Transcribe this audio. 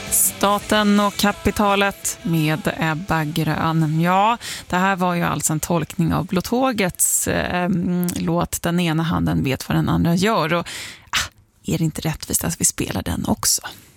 Staten och kapitalet med Ebba Grön. Ja, det här var ju alltså en tolkning av Blå Tågets låt Den ena handen vet vad den andra gör. Och är det inte rättvist att vi spelar den också?